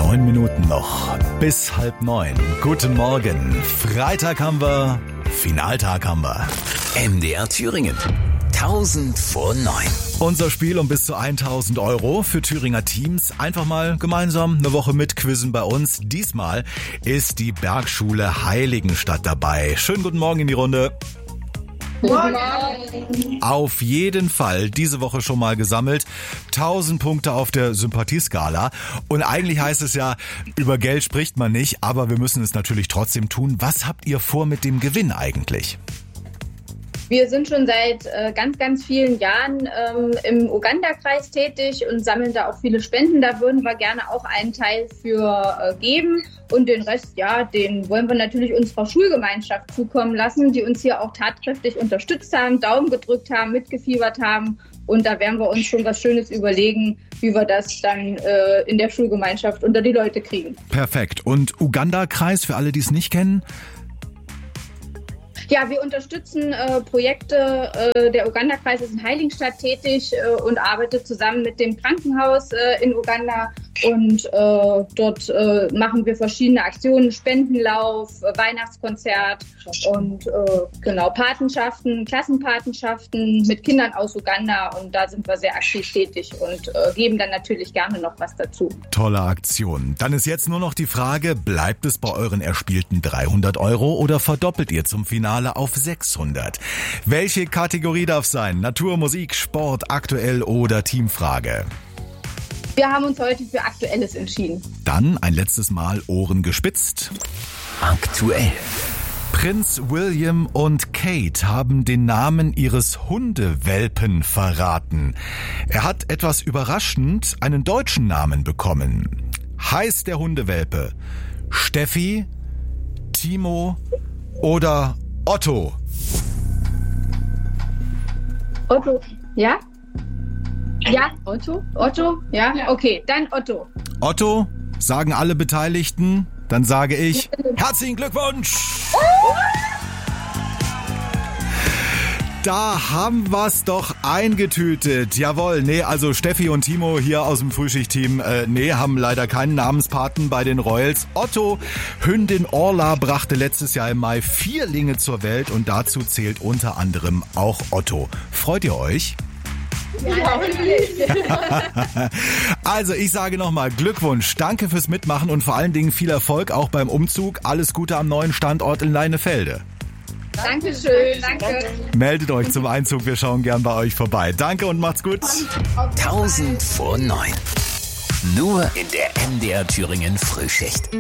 9 Minuten noch bis 8:30. Guten Morgen. Freitag haben wir, Finaltag haben wir. MDR Thüringen. 1000 vor 9. Unser Spiel um bis zu 1.000 € für Thüringer Teams. Einfach mal gemeinsam eine Woche mitquizzen bei uns. Diesmal ist die Bergschule Heiligenstadt dabei. Schönen guten Morgen in die Runde. Morgen. Auf jeden Fall diese Woche schon mal gesammelt. 1000 Punkte auf der Sympathieskala. Und eigentlich heißt es ja, über Geld spricht man nicht, aber wir müssen es natürlich trotzdem tun. Was habt ihr vor mit dem Gewinn eigentlich? Wir sind schon seit ganz vielen Jahren im Uganda-Kreis tätig und sammeln da auch viele Spenden. Da würden wir gerne auch einen Teil für geben. Und den Rest, ja, den wollen wir natürlich unserer Schulgemeinschaft zukommen lassen, die uns hier auch tatkräftig unterstützt haben, Daumen gedrückt haben, mitgefiebert haben. Und da werden wir uns schon was Schönes überlegen, wie wir das dann in der Schulgemeinschaft unter die Leute kriegen. Perfekt. Und Uganda-Kreis, für alle, die es nicht kennen? Ja, wir unterstützen Projekte. Der Uganda-Kreis ist in Heiligenstadt tätig und arbeitet zusammen mit dem Krankenhaus in Uganda. Und dort machen wir verschiedene Aktionen, Spendenlauf, Weihnachtskonzert und genau Patenschaften, Klassenpatenschaften mit Kindern aus Uganda. Und da sind wir sehr aktiv tätig und geben dann natürlich gerne noch was dazu. Tolle Aktion. Dann ist jetzt nur noch die Frage, bleibt es bei euren erspielten 300 € oder verdoppelt ihr zum Finale auf 600? Welche Kategorie darf sein? Natur, Musik, Sport, aktuell oder Teamfrage? Wir haben uns heute für Aktuelles entschieden. Dann ein letztes Mal Ohren gespitzt. Aktuell. Prinz William und Kate haben den Namen ihres Hundewelpen verraten. Er hat etwas überraschend einen deutschen Namen bekommen. Heißt der Hundewelpe Steffi, Timo oder Otto? Otto, ja? Ja, Otto? Otto? Ja? Okay, dann Otto. Otto, sagen alle Beteiligten. Dann sage ich herzlichen Glückwunsch! Da haben wir's doch eingetütet. Jawohl, nee, also Steffi und Timo hier aus dem Frühschichtteam, haben leider keinen Namenspaten bei den Royals. Otto, Hündin Orla, brachte letztes Jahr im Mai 4 Linge zur Welt und dazu zählt unter anderem auch Otto. Freut ihr euch? Ja, Also ich sage nochmal Glückwunsch, danke fürs Mitmachen und vor allen Dingen viel Erfolg auch beim Umzug. Alles Gute am neuen Standort in Leinefelde. Dankeschön, danke. Meldet euch zum Einzug, wir schauen gern bei euch vorbei. Danke und macht's gut. 1000 vor 9. Nur in der MDR Thüringen Frühschicht.